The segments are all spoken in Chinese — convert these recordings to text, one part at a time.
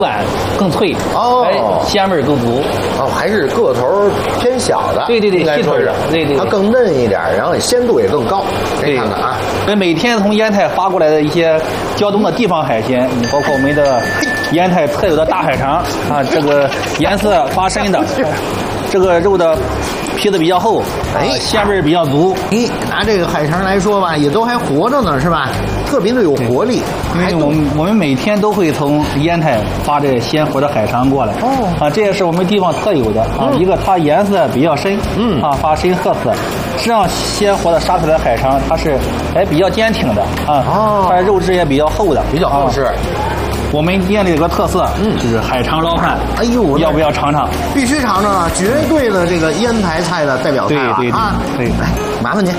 感更脆鲜味更足还是个头偏小的， 对， 应该说是， 对， 它更嫩一点，然后鲜度也更高。你看看啊， 跟每天从烟台发过来的一些胶东的地方海鲜，包括我们的烟台特有的大海肠啊，这个颜色发深的，这个肉的皮子比较厚，鲜味比较足。 拿这个海肠来说吧，也都还活着呢，是吧？特别的有活力。 因为我们每天都会从烟台发这鲜活的海肠过来。这也是我们地方特有的啊。一个它颜色比较深，发深褐色。实际上鲜活的杀出来的海肠，它是比较坚挺的啊。它肉质也比较厚的， 比较厚实。 我们店里有个特色，就是海肠捞饭。 哎呦， 要不要尝尝？ 必须尝尝啊！绝对的这个烟台菜的代表菜了啊！ 对， 来，麻烦您。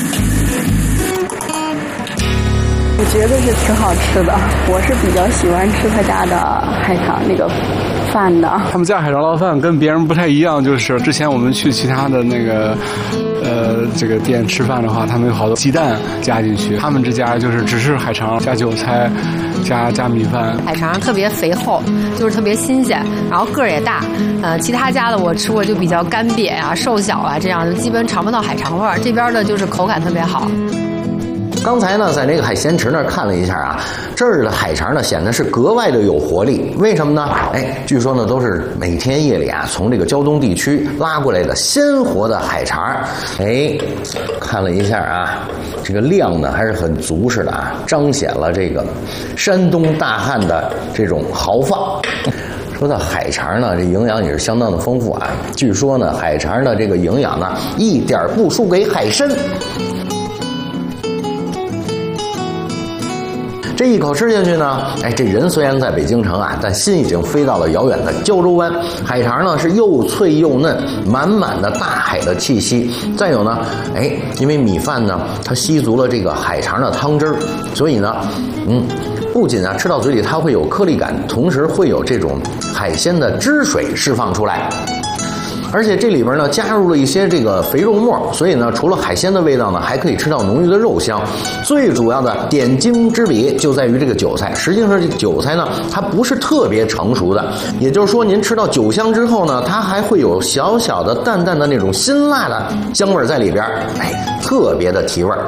我觉得是挺好吃的，我是比较喜欢吃他家的海肠那个饭的。 他们家海肠捞饭跟别人不太一样，就是之前我们去其他的那个这个店吃饭的话，他们有好多鸡蛋加进去，他们这家就是只是海肠加韭菜加米饭。 海肠特别肥厚，就是特别新鲜，然后个儿也大。其他家的我吃过就比较干瘪啊、瘦小啊，这样就基本尝不到海肠味儿。这边的就是口感特别好。 刚才呢，在这个海鲜池那儿看了一下啊，这儿的海肠呢显得是格外的有活力。为什么呢？据说呢都是每天夜里啊从这个胶东地区拉过来的鲜活的海肠。看了一下啊，这个量呢还是很足实的啊，彰显了这个山东大汉的这种豪放。说到海肠呢，这营养也是相当的丰富啊。据说呢，海肠的这个营养呢一点不输给海参。这一口吃下去呢，这人虽然在北京城啊，但心已经飞到了遥远的胶州湾。海肠呢是又脆又嫩，满满的大海的气息。再有呢，因为米饭呢它吸足了这个海肠的汤汁儿，所以呢，不仅啊吃到嘴里它会有颗粒感，同时会有这种海鲜的汁水释放出来。而且这里边呢加入了一些这个肥肉末，所以呢除了海鲜的味道呢，还可以吃到浓郁的肉香。最主要的点睛之笔就在于这个韭菜。实际上这个韭菜呢，它不是特别成熟的，也就是说您吃到酒香之后呢，它还会有小小的淡淡的那种辛辣的香味在里边，特别的提味儿。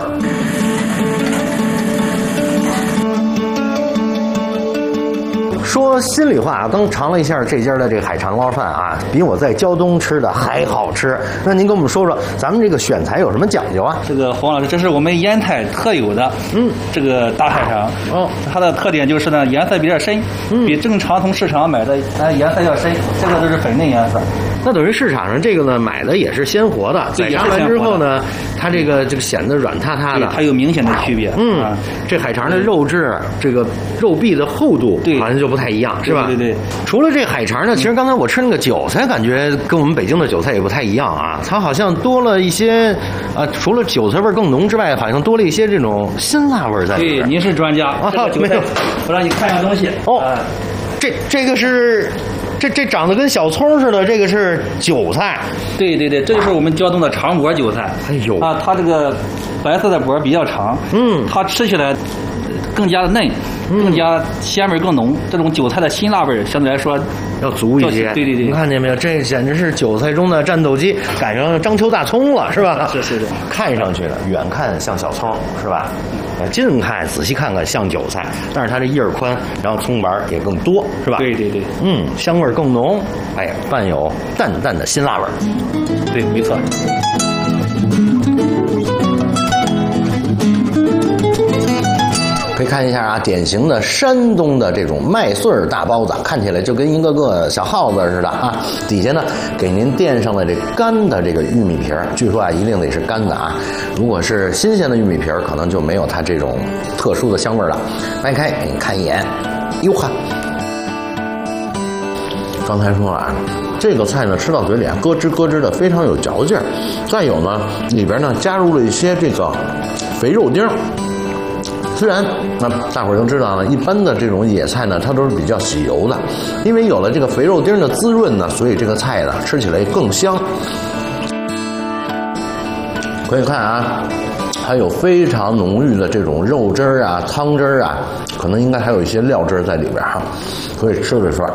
说心里话，刚尝了一下这家的这个海肠捞饭啊，比我在胶东吃的还好吃。那您跟我们说说，咱们这个选材有什么讲究啊？ 这个洪老师，这是我们烟台特有的，这个大海肠。它的特点就是呢，颜色比较深，比正常从市场买的颜色要深。这个都是粉嫩颜色。 那等于市场上这个呢，买的也是鲜活的，宰杀完之后呢，它这个显得软塌塌的， 它有明显的区别。 这海肠的肉质，这个肉壁的厚度，好像就不太一样，是吧？ 对。 除了这海肠呢，其实刚才我吃那个韭菜，感觉跟我们北京的韭菜也不太一样啊。它好像多了一些，除了韭菜味更浓之外，好像多了一些这种辛辣味在里边。 对，您是专家啊， 没有， 我让你看样东西。 这个是。这长得跟小葱似的，这个是韭菜。 对，这就是我们胶东的长脖韭菜。它这个白色的脖比较长，它吃起来更加的嫩，更加鲜味更浓。这种韭菜的辛辣味相对来说要足一些。对，你看见没有？这简直是韭菜中的战斗机，赶上章丘大葱了，是吧？ 是。 看上去呢，远看像小葱，是吧？近看仔细看看像韭菜，但是它这叶儿宽，然后葱丸也更多，是吧？ 对。 香味更浓，伴有淡淡的辛辣味。 对，没错。 可以看一下啊，典型的山东的这种麦穗儿大包子，看起来就跟一个个小耗子似的啊。底下呢给您垫上了这干的这个玉米皮儿，据说啊一定得是干的啊。如果是新鲜的玉米皮儿，可能就没有它这种特殊的香味了。掰开给你看一眼，哟呵。刚才说了啊，这个菜呢吃到嘴里啊咯吱咯吱的，非常有嚼劲儿。再有呢，里边呢加入了一些这个肥肉丁。虽然大伙儿都知道呢，一般的这种野菜呢，它都是比较吸油的，因为有了这个肥肉丁的滋润呢，所以这个菜呢吃起来更香。可以看啊，还有非常浓郁的这种肉汁儿啊、汤汁儿啊，可能应该还有一些料汁在里边哈。 所以吃的时候